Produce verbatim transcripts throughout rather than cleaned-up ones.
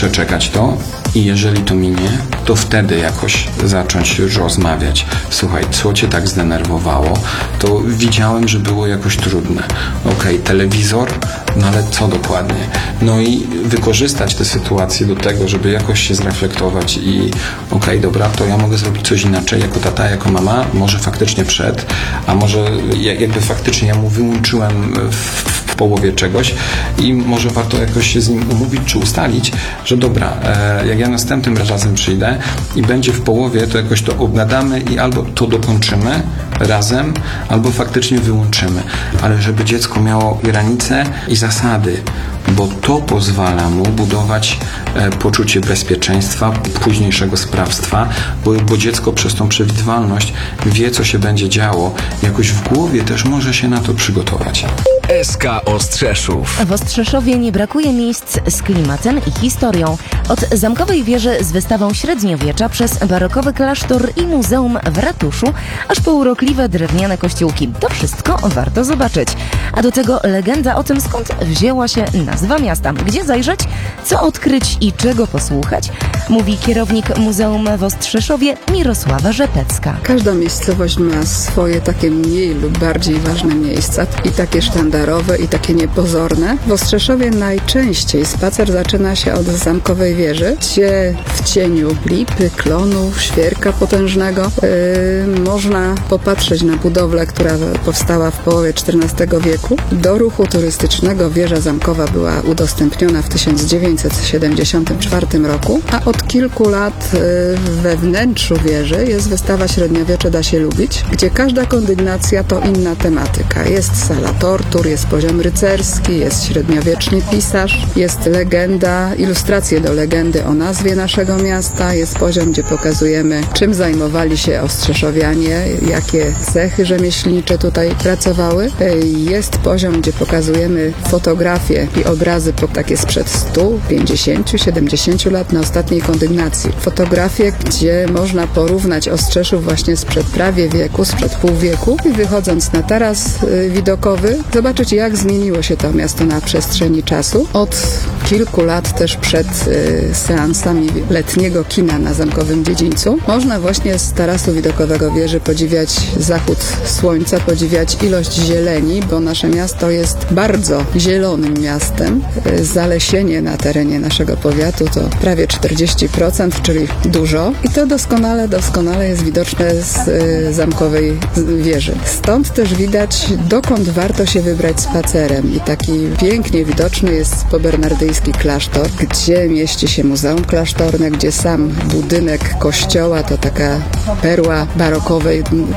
przeczekać to i jeżeli to minie, to wtedy jakoś zacząć już rozmawiać. Słuchaj, co cię tak zdenerwowało? To widziałem, że było jakoś trudne. Okej, telewizor, no ale co dokładnie? No i wykorzystać tę sytuację do tego, żeby jakoś się zreflektować i okej, dobra, to ja mogę zrobić coś inaczej jako tata, jako mama, może faktycznie przed, a może jakby faktycznie ja mu wyłączyłem w, w połowie czegoś i może warto jakoś się z nim umówić czy ustalić, że dobra, e, jak ja następnym razem przyjdę i będzie w połowie, to jakoś to obgadamy i albo to dokończymy razem, albo faktycznie wyłączymy. Ale żeby dziecko miało granice i zasady, bo to pozwala mu budować e, poczucie bezpieczeństwa, późniejszego sprawstwa, bo, bo dziecko przez tą przewidywalność wie, co się będzie działo. Jakoś w głowie też może się na to przygotować. S K Ostrzeszów. W Ostrzeszowie nie brakuje miejsc z klimatem i historią. Od zamkowej wieży z wystawą średniowiecza przez barokowy klasztor i muzeum w ratuszu, aż po urokliwe drewniane kościółki. To wszystko warto zobaczyć. A do tego legenda o tym, skąd wzięła się nazwa miasta. Gdzie zajrzeć, co odkryć i czego posłuchać, mówi kierownik Muzeum w Ostrzeszowie Mirosława Rzepecka. Każda miejscowość ma swoje takie mniej lub bardziej ważne miejsca i takie sztandarowe i takie niepozorne. W Ostrzeszowie najczęściej spacer zaczyna się od zamkowej wieży, gdzie w cieniu lipy, klonu, świerka potężnego yy, można popatrzeć na budowlę, która powstała w połowie czternastego wieku. Do ruchu turystycznego wieża zamkowa była udostępniona w tysiąc dziewięćset siedemdziesiątym czwartym roku, a od kilku lat yy, we wnętrzu wieży jest wystawa Średniowiecze da się lubić, gdzie każda kondygnacja to inna tematyka. Jest sala tortur, jest poziom rycerski, jest średniowieczny pisarz, jest legenda, ilustracje do legendy o nazwie naszego miasta, jest poziom, gdzie pokazujemy, czym zajmowali się ostrzeszowianie, jakie cechy rzemieślnicze tutaj pracowały. Jest poziom, gdzie pokazujemy fotografie i obrazy takie sprzed stu, pięćdziesięciu, siedemdziesięciu lat na ostatniej kondygnacji. Fotografie, gdzie można porównać Ostrzeszów właśnie sprzed prawie wieku, sprzed pół wieku i wychodząc na taras widokowy, zobaczyć, jak zmieniło się to miasto na przestrzeni czasu. Od kilku lat też przed y, seansami letniego kina na Zamkowym Dziedzińcu można właśnie z tarasu widokowego wieży podziwiać zachód słońca, podziwiać ilość zieleni, bo nasze miasto jest bardzo zielonym miastem. Y, zalesienie na terenie naszego powiatu to prawie czterdzieści procent, czyli dużo i to doskonale, doskonale jest widoczne z y, Zamkowej wieży. Stąd też widać, dokąd warto się wybrać spacerem i taki pięknie widoczny jest pobernardyjski klasztor, gdzie mieści się muzeum klasztorne, gdzie sam budynek kościoła to taka perła barokowej,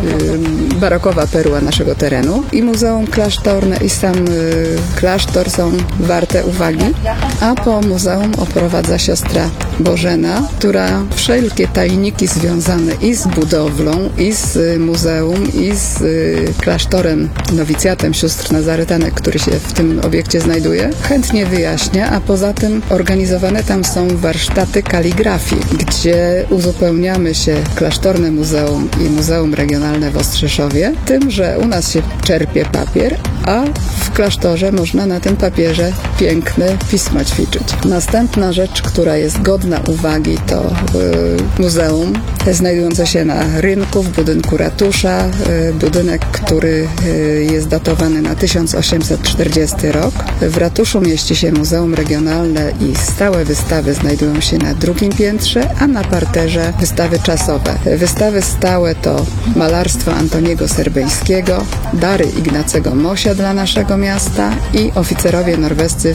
yy, barokowa perła naszego terenu i muzeum klasztorne i sam yy, klasztor są warte uwagi, a po muzeum oprowadza siostra Bożena, która wszelkie tajniki związane i z budowlą, i z muzeum, i z yy, klasztorem, nowicjatem sióstr nazarytanek, który się w tym obiekcie znajduje, chętnie wyjaśnia, a poza tym organizowane tam są warsztaty kaligrafii, gdzie uzupełniamy się klasztorne muzeum i muzeum regionalne w Ostrzeszowie tym, że u nas się czerpie papier, a w klasztorze można na tym papierze piękne pisma ćwiczyć. Następna rzecz, która jest godna uwagi, to yy, muzeum znajdujące się na rynku w budynku ratusza, yy, budynek, który yy, jest datowany na tysiąc osiemset czterdziesty rok. W ratuszu mieści się Muzeum Regionalne i stałe wystawy znajdują się na drugim piętrze, a na parterze wystawy czasowe. Wystawy stałe to malarstwo Antoniego Serbeńskiego, dary Ignacego Mosia dla naszego miasta i oficerowie norwescy